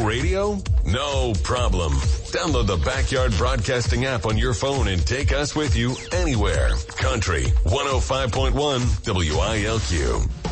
radio? No problem. Download the Backyard Broadcasting app on your phone and take us with you anywhere. Country 105.1 WILQ.